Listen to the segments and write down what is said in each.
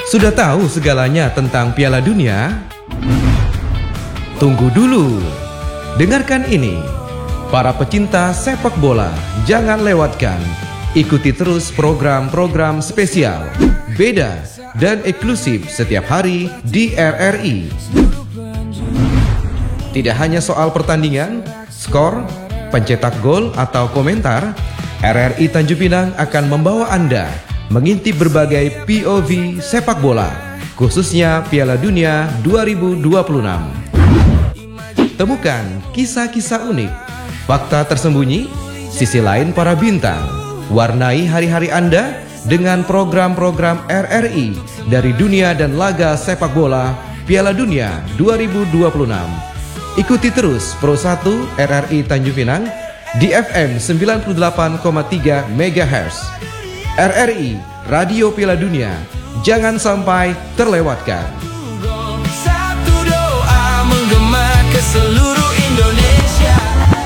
Sudah tahu segalanya tentang Piala Dunia? Tunggu dulu. Dengarkan ini. Para pecinta sepak bola, jangan lewatkan. Ikuti terus program-program spesial, beda dan eksklusif setiap hari di RRI. Tidak hanya soal pertandingan, skor, pencetak gol atau komentar, RRI Tanjung Pinang akan membawa Anda mengintip berbagai POV sepak bola, khususnya Piala Dunia 2026. Temukan kisah-kisah unik, fakta tersembunyi, sisi lain para bintang. Warnai hari-hari Anda dengan program-program RRI dari dunia dan laga sepak bola Piala Dunia 2026. Ikuti terus Pro 1 RRI Tanjung Pinang di FM 98,3 MHz. RRI Radio Piala Dunia, jangan sampai terlewatkan. Satu doa menggema ke seluruh Indonesia.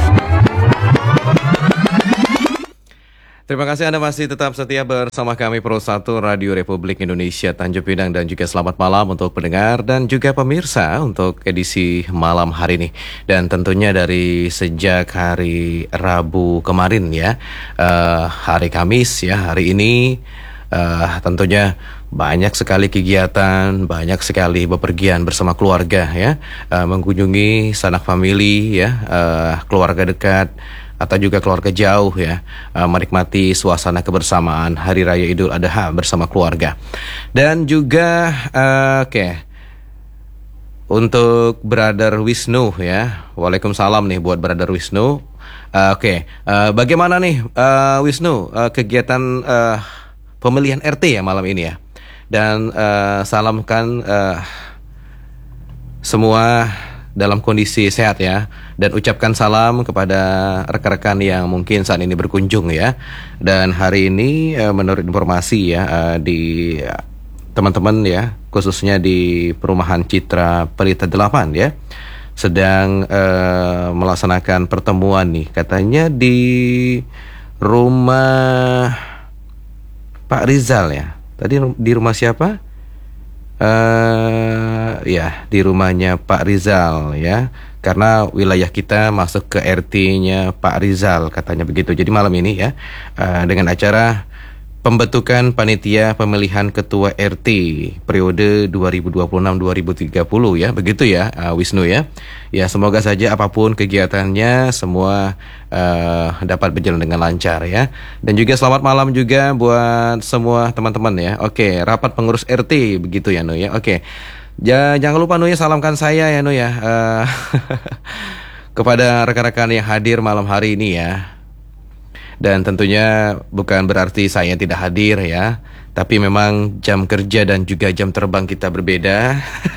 Terima kasih Anda masih tetap setia bersama kami Pro 1 Radio Republik Indonesia Tanjung Pinang, dan juga selamat malam untuk pendengar dan juga pemirsa untuk edisi malam hari ini. Dan tentunya dari sejak hari Rabu kemarin ya, hari Kamis ya, hari ini tentunya banyak sekali kegiatan, banyak sekali bepergian bersama keluarga ya, mengunjungi sanak famili ya, keluarga dekat atau juga keluarga jauh ya, menikmati suasana kebersamaan Hari Raya Idul Adha bersama keluarga. Dan juga untuk Brother Wisnu ya, waalaikumsalam nih buat Brother Wisnu. Bagaimana nih Wisnu kegiatan pemilihan RT ya malam ini ya. Dan salamkan semua dalam kondisi sehat ya, dan ucapkan salam kepada rekan-rekan yang mungkin saat ini berkunjung ya. Dan hari ini menurut informasi ya, di teman-teman ya, khususnya di Perumahan Citra Pelita 8 ya, sedang melaksanakan pertemuan nih, katanya di rumah Pak Rizal ya. Tadi di rumah siapa? Ya, di rumahnya Pak Rizal ya, karena wilayah kita masuk ke RT-nya Pak Rizal katanya begitu. Jadi malam ini ya, dengan acara pembentukan panitia pemilihan ketua RT periode 2026-2030 ya, begitu ya Wisnu ya. Ya, semoga saja apapun kegiatannya semua dapat berjalan dengan lancar ya. Dan juga selamat malam juga buat semua teman-teman ya. Oke, rapat pengurus RT begitu ya Nu ya. Oke. Jangan lupa Nu ya, salamkan saya ya Nu ya, kepada rekan-rekan yang hadir malam hari ini ya. Dan tentunya bukan berarti saya tidak hadir ya, tapi memang jam kerja dan juga jam terbang kita berbeda.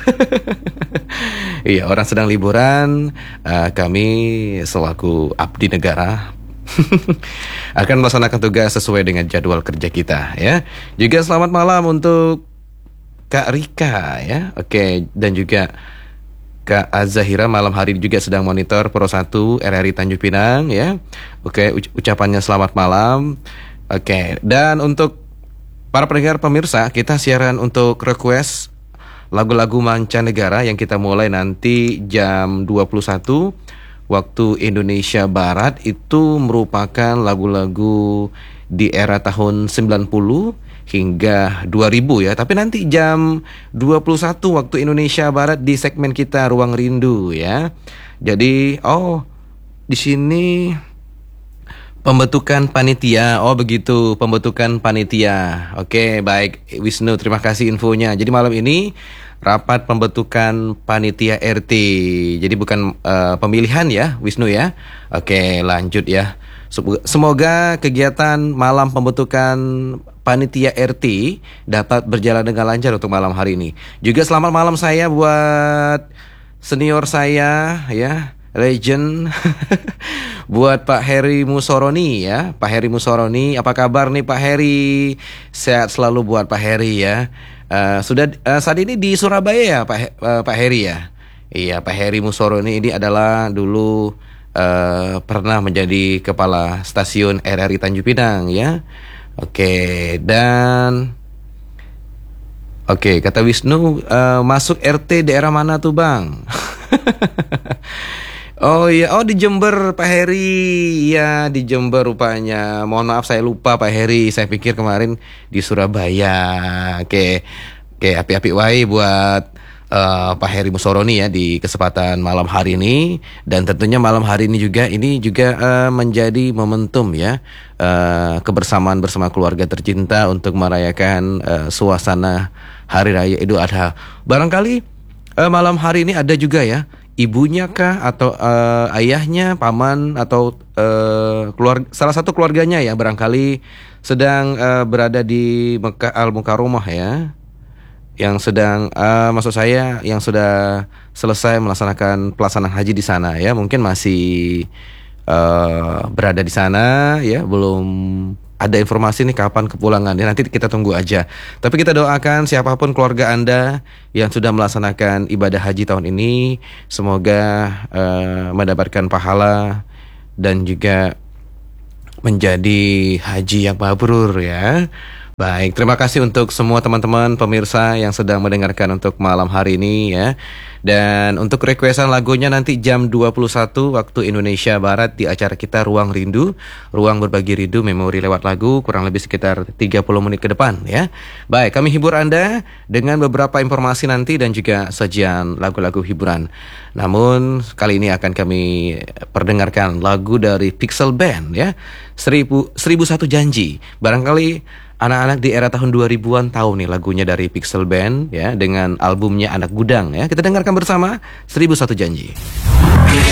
Iya, orang sedang liburan, kami selaku abdi negara akan melaksanakan tugas sesuai dengan jadwal kerja kita ya. Juga selamat malam untuk Kak Rika ya. Oke, dan juga Kak Azahira malam hari ini juga sedang monitor Pro 1 RRI Tanjung Pinang ya. Oke, ucapannya selamat malam. Oke, dan untuk para pendengar pemirsa, kita siaran untuk request lagu-lagu mancanegara yang kita mulai nanti jam 21 waktu Indonesia Barat. Itu merupakan lagu-lagu di era tahun 90 hingga 2000 ya. Tapi nanti jam 21 waktu Indonesia Barat di segmen kita Ruang Rindu ya. Jadi di sini pembentukan panitia. Oh begitu, pembentukan panitia. Oke, baik Wisnu, terima kasih infonya. Jadi malam ini rapat pembentukan panitia RT. Jadi bukan pemilihan ya Wisnu ya. Oke, lanjut ya. Semoga kegiatan malam pembentukan panitia RT dapat berjalan dengan lancar untuk malam hari ini. Juga selamat malam saya buat senior saya ya, legend buat Pak Heri Musoroni ya. Pak Heri Musoroni, apa kabar nih Pak Heri? Sehat selalu buat Pak Heri ya. Sudah saat ini di Surabaya ya Pak Heri ya. Iya, Pak Heri Musoroni ini adalah dulu pernah menjadi kepala stasiun RRI Tanjung Pinang ya. Oke, dan Oke, kata Wisnu, masuk RT daerah mana tuh Bang? Oh iya, oh di Jember Pak Heri. Ya di Jember rupanya. Mohon maaf saya lupa Pak Heri. Saya pikir kemarin di Surabaya. Oke, api-api wae buat Pak Heri Musoroni ya di kesempatan malam hari ini. Dan tentunya malam hari ini juga menjadi momentum ya, kebersamaan bersama keluarga tercinta untuk merayakan suasana Hari Raya Idul Adha. Barangkali malam hari ini ada juga ya ibunya kah atau ayahnya, paman atau salah satu keluarganya ya barangkali sedang berada di Mekah Al-Mukarramah ya, yang sedang maksud saya yang sudah selesai melaksanakan pelaksanaan haji di sana ya, mungkin masih berada di sana ya, belum ada informasi nih kapan kepulangannya, nanti kita tunggu aja. Tapi kita doakan siapapun keluarga Anda yang sudah melaksanakan ibadah haji tahun ini, semoga mendapatkan pahala dan juga menjadi haji yang mabrur ya. Baik, terima kasih untuk semua teman-teman pemirsa yang sedang mendengarkan untuk malam hari ini ya. Dan untuk requestan lagunya nanti jam 21 waktu Indonesia Barat di acara kita Ruang Rindu, Ruang Berbagi Rindu Memori lewat lagu, kurang lebih sekitar 30 menit ke depan ya. Baik, kami hibur Anda dengan beberapa informasi nanti dan juga sajian lagu-lagu hiburan. Namun kali ini akan kami perdengarkan lagu dari Pixel Band ya, 1001 Janji. Barangkali anak-anak di era tahun 2000-an tahu nih lagunya dari Pixel Band ya, dengan albumnya Anak Gudang ya. Kita dengarkan bersama 1001 Janji.